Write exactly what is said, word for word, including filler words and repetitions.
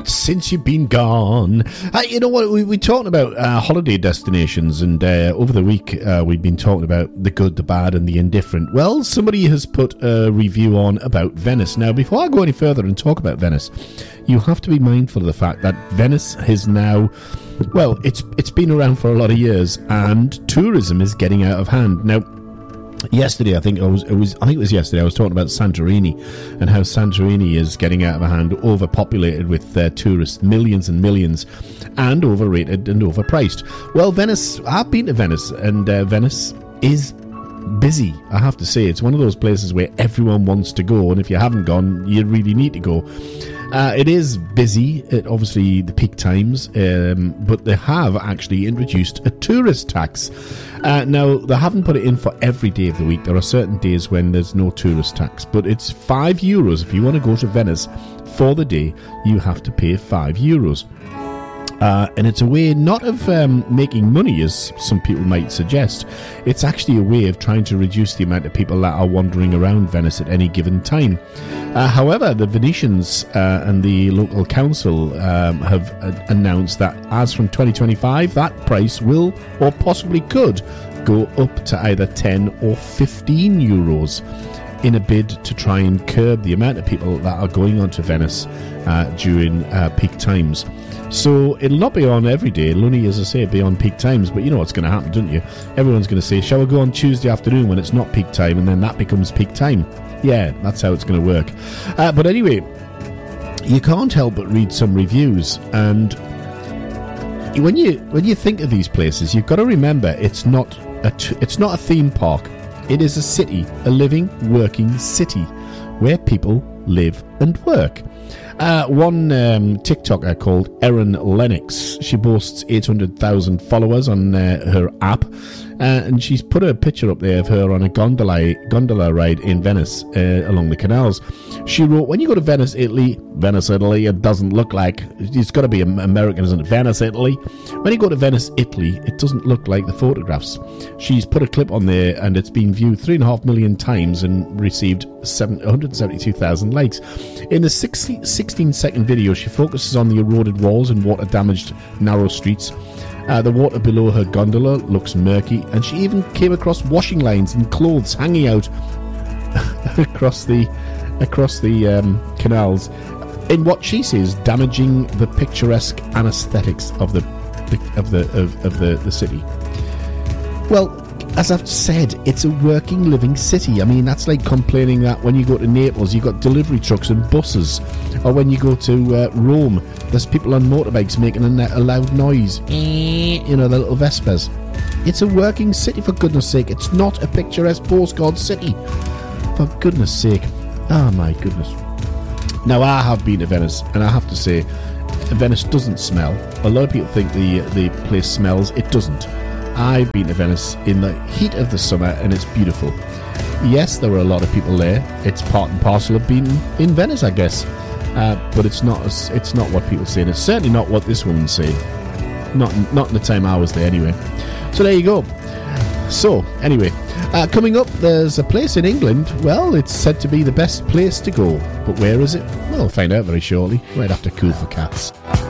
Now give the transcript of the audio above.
since you've been gone. Uh, you know what? We, we're talking about uh, holiday destinations, and uh, over the week uh, we've been talking about the good, the bad, and the indifferent. Well, somebody has put a review on about Venice. Now, before I go any further and talk about Venice, you have to be mindful of the fact that Venice is now, well, it's it's been around for a lot of years, and tourism is getting out of hand. Now, yesterday, I think it was, it was. I think it was yesterday. I was talking about Santorini and how Santorini is getting out of hand, overpopulated with uh, tourists, millions and millions, and overrated and overpriced. Well, Venice. I've been to Venice, and uh, Venice is busy. I have to say, it's one of those places where everyone wants to go, and if you haven't gone, you really need to go. Uh, it is busy at obviously the peak times, um, but they have actually introduced a tourist tax. Uh, now, they haven't put it in for every day of the week. There are certain days when there's no tourist tax, but it's five euros. If you want to go to Venice for the day, you have to pay five euros. Uh, and it's a way not of um, making money, as some people might suggest. It's actually a way of trying to reduce the amount of people that are wandering around Venice at any given time. Uh, however, the Venetians uh, and the local council um, have uh, announced that as from twenty twenty-five, that price will, or possibly could, go up to either ten or fifteen euros in a bid to try and curb the amount of people that are going on to Venice uh, during uh, peak times. So it'll not be on every day. It'll only, as I say, be on peak times. But you know what's going to happen, don't you? Everyone's going to say, shall we go on Tuesday afternoon when it's not peak time? And then that becomes peak time. Yeah, that's how it's going to work. Uh, but anyway, you can't help but read some reviews. And when you when you think of these places, you've got to remember it's not a t- it's not a theme park. It is a city, a living, working city where people live and work. Uh, one um, TikToker called Erin Lennox, she boasts eight hundred thousand followers on uh, her app, uh, and she's put a picture up there of her on a gondola, gondola ride in Venice uh, along the canals. She wrote, when you go to Venice, Italy, Venice, Italy, it doesn't look like, it's got to be American, isn't it? Venice, Italy. When you go to Venice, Italy, it doesn't look like the photographs. She's put a clip on there, and it's been viewed three and a half million times and received seven hundred seventy-two thousand likes. In the sixteen second video, she focuses on the eroded walls and water-damaged narrow streets. Uh, the water below her gondola looks murky, and she even came across washing lines and clothes hanging out across the across the um, canals, in what she says damaging the picturesque anesthetics of the of the of, of the, the city. Well, as I've said, it's a working, living city. I mean, that's like complaining that when you go to Naples, you've got delivery trucks and buses. Or when you go to uh, Rome, there's people on motorbikes making a, a loud noise. You know, the little Vespas. It's a working city, for goodness sake. It's not a picturesque postcard city. For goodness sake. Oh, my goodness. Now, I have been to Venice, and I have to say, Venice doesn't smell. A lot of people think the the place smells. It doesn't. I've been to Venice in the heat of the summer, and it's beautiful. Yes, there were a lot of people there. It's part and parcel of being in Venice, I guess. Uh, but it's not it's not what people say, and it's certainly not what this woman said. Not not in the time I was there, anyway. So there you go. So, anyway, uh, coming up, there's a place in England. Well, it's said to be the best place to go. But where is it? Well, we'll find out very shortly, right after Cool for Cats.